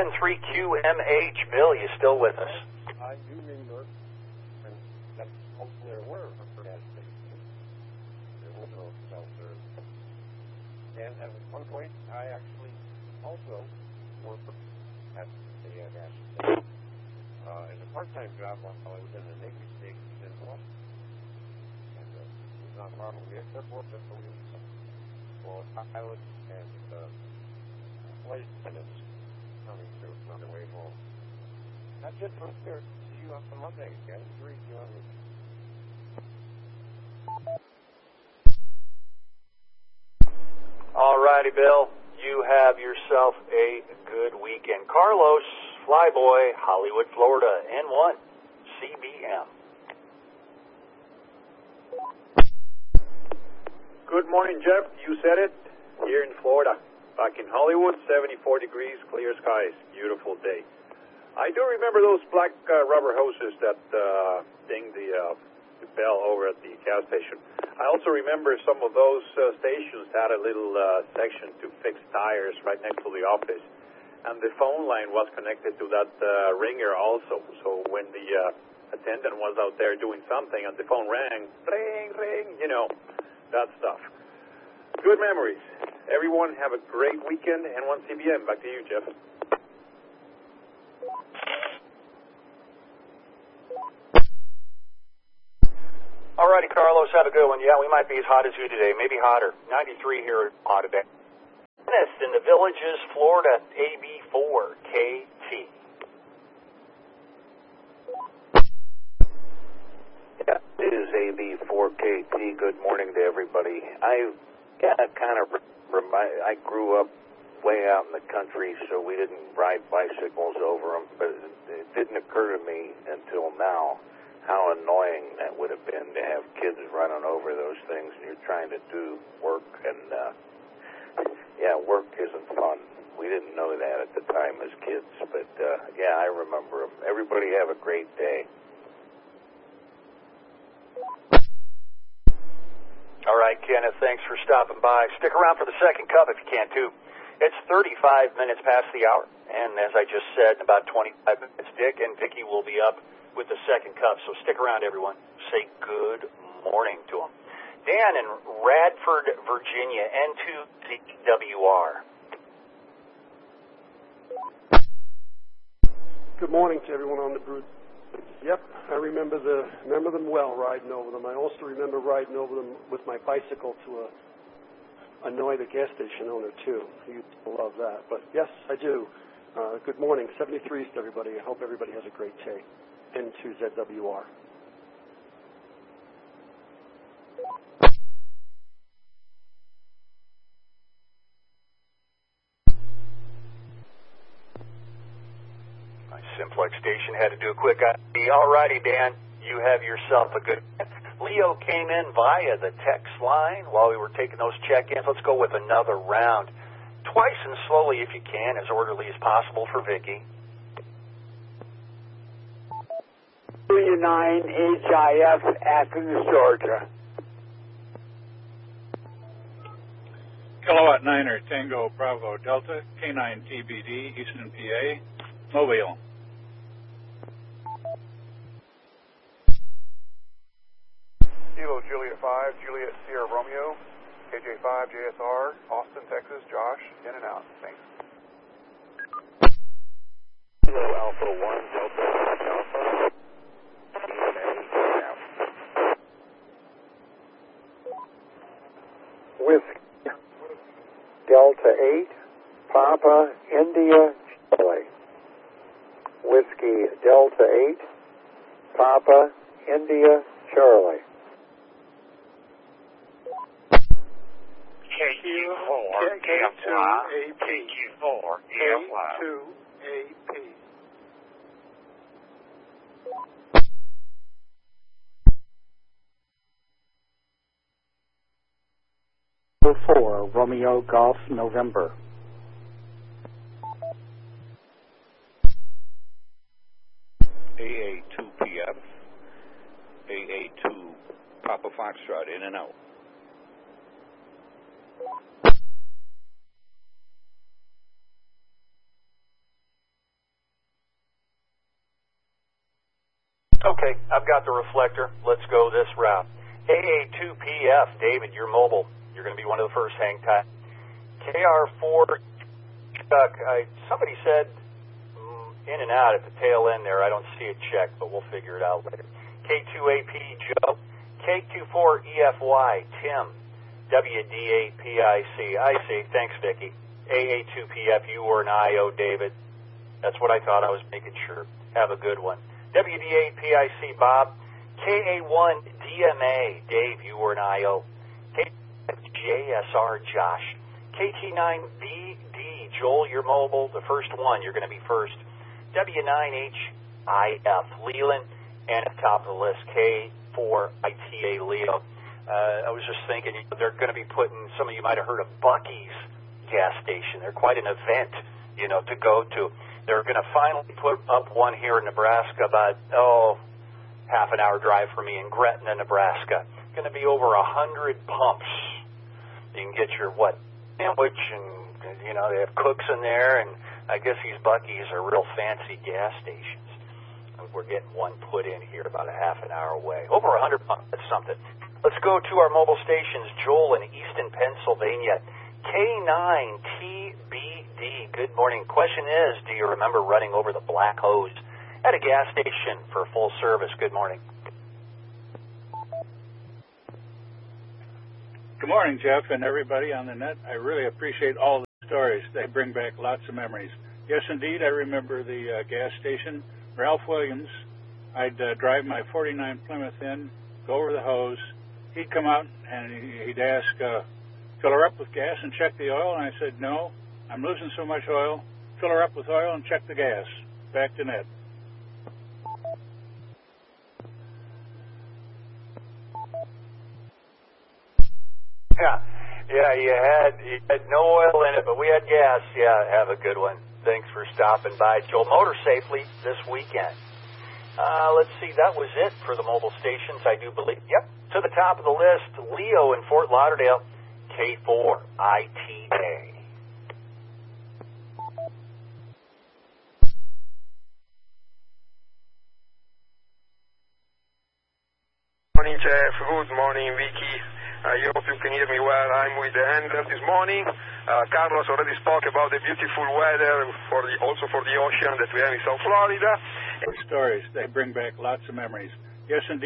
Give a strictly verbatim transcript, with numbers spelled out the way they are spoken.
seven three Q M H. Bill, you still with us? I do remember, and that's hopefully there were for gas stations. There was no self-serve. And at one point, I actually also worked at the uh, gas station uh, as a part-time job while I was in the Navy station in Boston. And uh, it was not far from the airport, but we were for pilots and uh, flight attendants coming through on their way home. That's it from here. See you on Monday again. Three, you on All righty, Bill. You have yourself a good weekend. Carlos, Flyboy, Hollywood, Florida, N one, C B M. Good morning, Jeff. You said it. Here in Florida. Back in Hollywood, seventy-four degrees, clear skies. Beautiful day. I do remember those black uh, rubber hoses that uh, ding the, uh, the bell over at the gas station. I also remember some of those uh, stations had a little uh, section to fix tires right next to the office. And the phone line was connected to that uh, ringer also. So when the uh, attendant was out there doing something and the phone rang, ring, ring, you know, that stuff. Good memories. Everyone have a great weekend. N one C B M. Back to you, Jeff. All righty, Carlos, have a good one. Yeah, we might be as hot as you today, maybe hotter. ninety-three here, hot today. Dennis in the Villages, Florida, A B four K T. Yeah, it is A B four K T. Good morning to everybody. I yeah, kind of remind. I grew up way out in the country, so we didn't ride bicycles over them. But it didn't occur to me until now how annoying that would have been to have kids running over those things, and you're trying to do work, and uh, yeah, work isn't fun. We didn't know that at the time as kids, but uh, yeah, I remember them. Everybody have a great day. All right, Kenneth, thanks for stopping by. Stick around for the second cup if you can, too. It's thirty-five minutes past the hour, and as I just said, in about twenty-five minutes, Dick and Vicki will be up with the second cup, so stick around, everyone. Say good morning to them. Dan in Radford, Virginia, N two Z W R. Good morning to everyone on the Brood. Yep, I remember the remember them well, riding over them. I also remember riding over them with my bicycle to uh, annoy the gas station owner, too. He used to love that. But, yes, I do. Uh, good morning. seventy-threes to everybody. I hope everybody has a great day. N two Z W R. Simplex station had to do a quick I D. All righty, Dan, you have yourself a good... Leo came in via the text line while we were taking those check-ins. Let's go with another round. Twice and slowly, if you can, as orderly as possible for Vicki. W nine H I F, Athens, Georgia. Kilowatt Niner Tango Bravo Delta, K nine T B D, Eastern P A, Mobile. Kilo Juliet five, Juliet Sierra Romeo, K J five J S R, Austin, Texas, Josh, in and out. Thanks. Kilo Alpha one, Delta Alpha, E M A F. Whiskey, Delta eight, Papa, India, Charlie. Whiskey, Delta eight, Papa, India, Charlie. K Q four, K two A P. K Q four, K two A P. four, Romeo Golf, November. A A two P F, A A two Papa Foxtrot, in and out. Okay, I've got the reflector. Let's go this route. A A two P F, David, you're mobile. You're going to be one of the first hang time. K R four, Chuck, I, somebody said mm, in and out at the tail end there. I don't see a check, but we'll figure it out later. K two A P, Joe. K two four E F Y, Tim. W D eight P I C, I see. Thanks, Vicky. A A two P F, you were an I O, David. That's what I thought. I was making sure. Have a good one. W D eight P I C, Bob. K A one D M A, Dave, you were an I O. K J S R, Josh. K T nine B D, Joel, you're mobile. The first one, you're going to be first. W nine H I F, Leland. And at the top of the list, K four I T A, Leo. Uh, I was just thinking, they're going to be putting, some of you might have heard of Buc-ee's gas station. They're quite an event, you know, to go to. They're going to finally put up one here in Nebraska about, oh, half an hour drive for me in Gretna, Nebraska. Going to be over a hundred pumps. You can get your, what, sandwich and, you know, they have cooks in there, and I guess these Buc-ee's are real fancy gas stations. We're getting one put in here about a half an hour away. Over a hundred pumps, that's something. Let's go to our mobile stations. Joel in Easton, Pennsylvania. K nine T B D, good morning. Question is, do you remember running over the black hose at a gas station for full service? Good morning. Good morning, Jeff, and everybody on the net. I really appreciate all the stories. They bring back lots of memories. Yes, indeed, I remember the uh, gas station. Ralph Williams, I'd uh, drive my forty-nine Plymouth in, go over the hose. He'd come out and he'd ask, uh, fill her up with gas and check the oil. And I said, no, I'm losing so much oil. Fill her up with oil and check the gas. Back to Ned. Yeah, yeah, you had, you had no oil in it, but we had gas. Yeah, have a good one. Thanks for stopping by. Joel, motor safely this weekend. Uh, let's see, that was it for the mobile stations, I do believe. Yep, to the top of the list, Leo in Fort Lauderdale, K four I T A. Morning, Jeff. Good morning, Vicky. I hope you can hear me well. I'm with the handler this morning. Uh, Carlos already spoke about the beautiful weather, for the, also for the ocean that we have in South Florida. Stories, they bring back lots of memories. Yes, indeed.